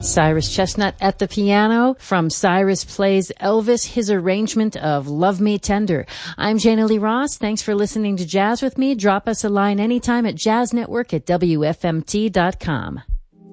Cyrus Chestnut at the piano. From Cyrus Plays Elvis, his arrangement of Love Me Tender. I'm Jana Lee Ross. Thanks for listening to Jazz with me. Drop us a line anytime at jazznetwork@wfmt.com.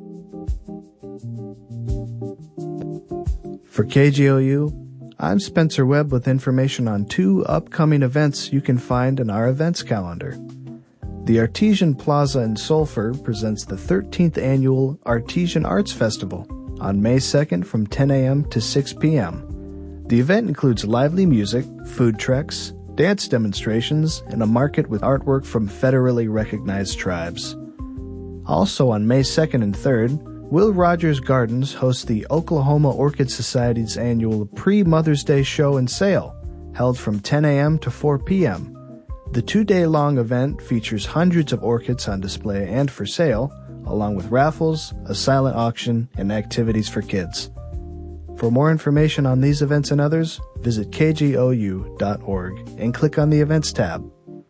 For KGOU, I'm Spencer Webb with information on 2 upcoming events you can find in our events calendar. The Artesian Plaza in Sulphur presents the 13th annual Artesian Arts Festival on May 2nd from 10 a.m. to 6 p.m. The event includes lively music, food trucks, dance demonstrations, and a market with artwork from federally recognized tribes. Also on May 2nd and 3rd, Will Rogers Gardens hosts the Oklahoma Orchid Society's annual Pre-Mother's Day Show and Sale, held from 10 a.m. to 4 p.m. The 2-day-long event features hundreds of orchids on display and for sale, along with raffles, a silent auction, and activities for kids. For more information on these events and others, visit kgou.org and click on the Events tab.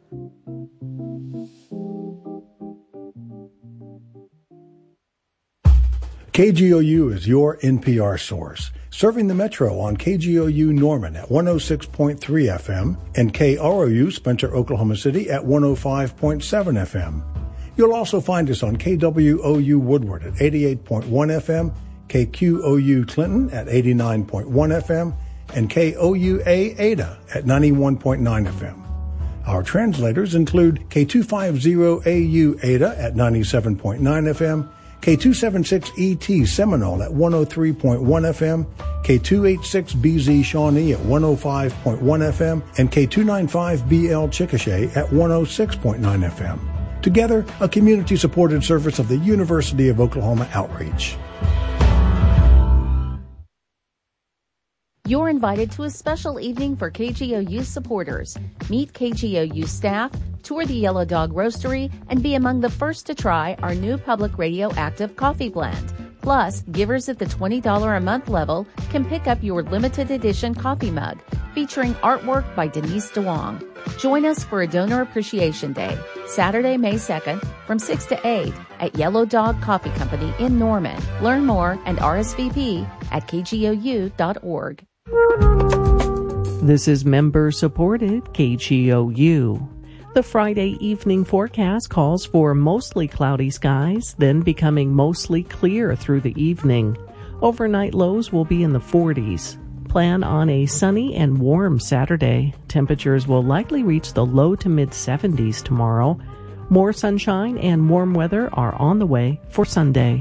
KGOU is your NPR source, serving the Metro on KGOU Norman at 106.3 FM and KROU Spencer, Oklahoma City at 105.7 FM. You'll also find us on KWOU Woodward at 88.1 FM, KQOU Clinton at 89.1 FM, and KOUA Ada at 91.9 FM. Our translators include K250AU Ada at 97.9 FM, K276ET Seminole at 103.1 FM, K286BZ Shawnee at 105.1 FM, and K295BL Chickasha at 106.9 FM. Together, a community-supported service of the University of Oklahoma Outreach. You're invited to a special evening for KGOU supporters. Meet KGOU staff, tour the Yellow Dog Roastery, and be among the first to try our new Public Radio Active Coffee Blend. Plus, givers at the $20 a month level can pick up your limited edition coffee mug featuring artwork by Denise DeWong. Join us for a Donor Appreciation Day, Saturday, May 2nd from 6 to 8 at Yellow Dog Coffee Company in Norman. Learn more and RSVP at kgou.org. This is member-supported KGOU. The Friday evening forecast calls for mostly cloudy skies, then becoming mostly clear through the evening. Overnight lows will be in the 40s. Plan on a sunny and warm Saturday. Temperatures will likely reach the low to mid-70s tomorrow. More sunshine and warm weather are on the way for Sunday.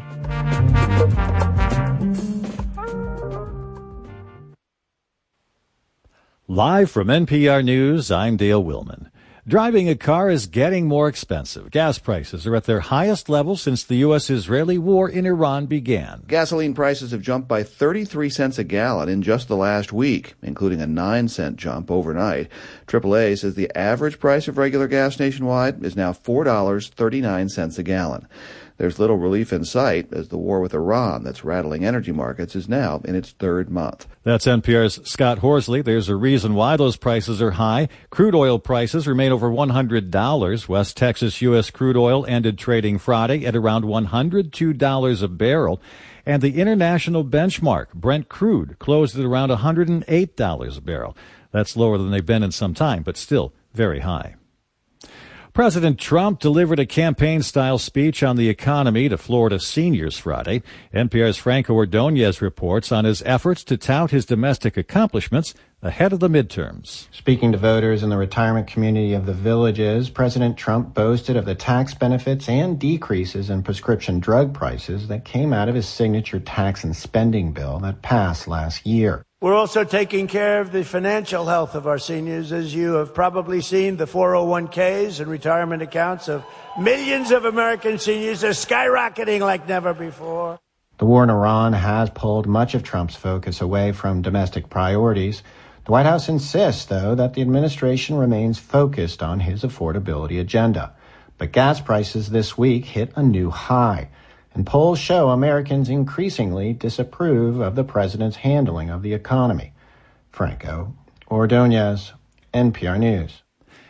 Live from NPR News, I'm Dale Willman. Driving a car is getting more expensive. Gas prices are at their highest level since the U.S.-Israeli war in Iran began. Gasoline prices have jumped by 33 cents a gallon in just the last week, including a 9-cent jump overnight. AAA says the average price of regular gas nationwide is now $4.39 a gallon. There's little relief in sight as the war with Iran that's rattling energy markets is now in its 3rd month. That's NPR's Scott Horsley. There's a reason why those prices are high. Crude oil prices remain over $100. West Texas U.S. crude oil ended trading Friday at around $102 a barrel. And the international benchmark, Brent crude, closed at around $108 a barrel. That's lower than they've been in some time, but still very high. President Trump delivered a campaign-style speech on the economy to Florida seniors Friday. NPR's Franco Ordonez reports on his efforts to tout his domestic accomplishments ahead of the midterms. Speaking to voters in the retirement community of the Villages, President Trump boasted of the tax benefits and decreases in prescription drug prices that came out of his signature tax and spending bill that passed last year. We're also taking care of the financial health of our seniors. As you have probably seen, the 401ks and retirement accounts of millions of American seniors are skyrocketing like never before. The war in Iran has pulled much of Trump's focus away from domestic priorities. The White House insists, though, that the administration remains focused on his affordability agenda. But gas prices this week hit a new high. And polls show Americans increasingly disapprove of the president's handling of the economy. Franco Ordonez, NPR News.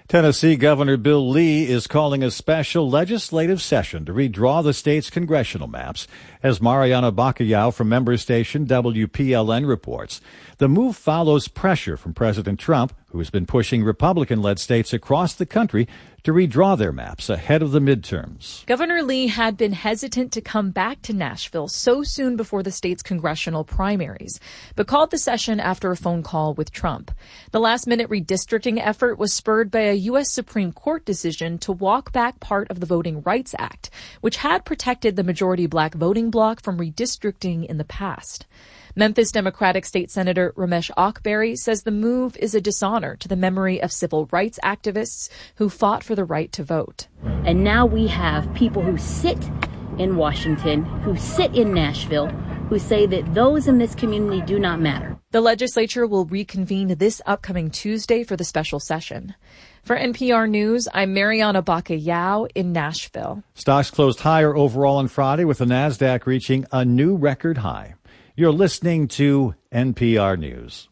Tennessee Governor Bill Lee is calling a special legislative session to redraw the state's congressional maps, as Mariana Bacallao from member station WPLN reports. The move follows pressure from President Trump, who has been pushing Republican-led states across the country to redraw their maps ahead of the midterms. Governor Lee had been hesitant to come back to Nashville so soon before the state's congressional primaries, but called the session after a phone call with Trump. The last-minute redistricting effort was spurred by a U.S. Supreme Court decision to walk back part of the Voting Rights Act, which had protected the majority black voting bloc from redistricting in the past. Memphis Democratic State Senator Ramesh Akbari says the move is a dishonor to the memory of civil rights activists who fought for the right to vote. And now we have people who sit in Washington, who sit in Nashville, who say that those in this community do not matter. The legislature will reconvene this upcoming Tuesday for the special session. For NPR News, I'm Mariana Bacallao in Nashville. Stocks closed higher overall on Friday, with the Nasdaq reaching a new record high. You're listening to NPR News.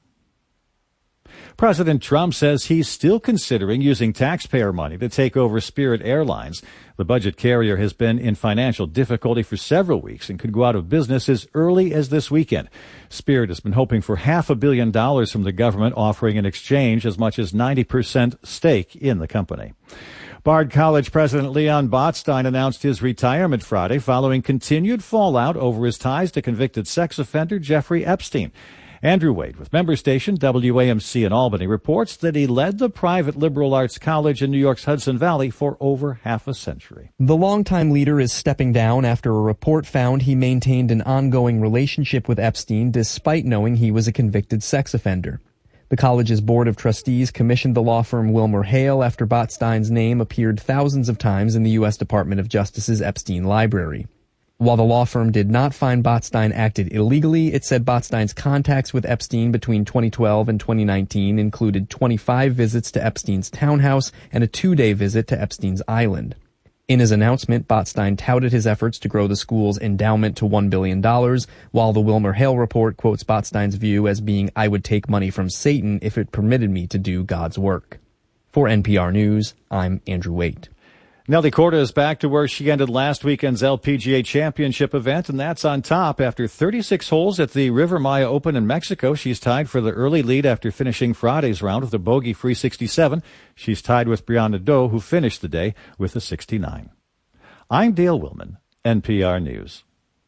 President Trump says he's still considering using taxpayer money to take over Spirit Airlines. The budget carrier has been in financial difficulty for several weeks and could go out of business as early as this weekend. Spirit has been hoping for $500 million from the government, offering in exchange as much as 90% stake in the company. Bard College President Leon Botstein announced his retirement Friday following continued fallout over his ties to convicted sex offender Jeffrey Epstein. Andrew Wade with member station WAMC in Albany reports that he led the private liberal arts college in New York's Hudson Valley for over half a century. The longtime leader is stepping down after a report found he maintained an ongoing relationship with Epstein despite knowing he was a convicted sex offender. The college's board of trustees commissioned the law firm WilmerHale after Botstein's name appeared thousands of times in the U.S. Department of Justice's Epstein library. While the law firm did not find Botstein acted illegally, it said Botstein's contacts with Epstein between 2012 and 2019 included 25 visits to Epstein's townhouse and a 2-day visit to Epstein's island. In his announcement, Botstein touted his efforts to grow the school's endowment to $1 billion, while the WilmerHale report quotes Botstein's view as being, "I would take money from Satan if it permitted me to do God's work." For NPR News, I'm Andrew Waite. Nelly Korda is back to where she ended last weekend's LPGA Championship event, and that's on top. After 36 holes at the River Maya Open in Mexico, she's tied for the early lead after finishing Friday's round with a bogey-free 67. She's tied with Brianna Doe, who finished the day with a 69. I'm Dale Willman, NPR News.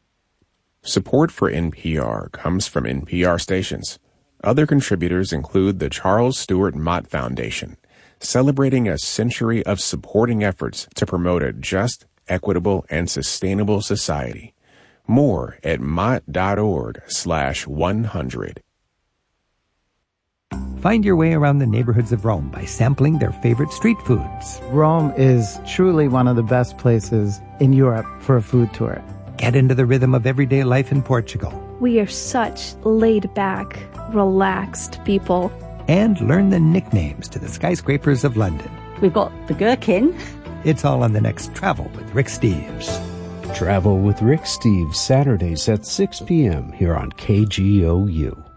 Support for NPR comes from NPR stations. Other contributors include the Charles Stewart Mott Foundation, celebrating a century of supporting efforts to promote a just, equitable, and sustainable society. More at mott.org/100. Find your way around the neighborhoods of Rome by sampling their favorite street foods. Rome is truly one of the best places in Europe for a food tour. Get into the rhythm of everyday life in Portugal. We are such laid-back, relaxed people. And learn the nicknames to the skyscrapers of London. We've got the Gherkin. It's all on the next Travel with Rick Steves. Travel with Rick Steves, Saturdays at 6 p.m. here on KGOU.